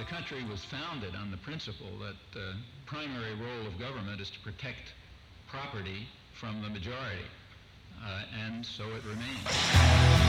the country was founded on the principle that the primary role of government is to protect property from the majority, and so it remains.